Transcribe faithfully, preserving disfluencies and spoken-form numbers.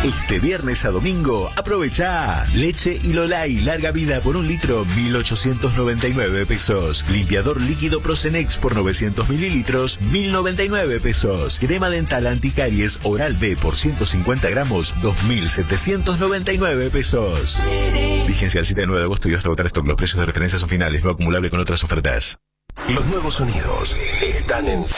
Este viernes a domingo, aprovecha leche Ilolai larga vida por un litro, mil ochocientos noventa y nueve pesos. Limpiador líquido Procenex por novecientos mililitros, mil noventa y nueve pesos. Crema dental anticaries Oral B por ciento cincuenta gramos, dos mil setecientos noventa y nueve pesos. Vigencia del siete de nueve de agosto y hasta agotar stock. Los precios de referencia son finales, no acumulable con otras ofertas. Los nuevos sonidos están en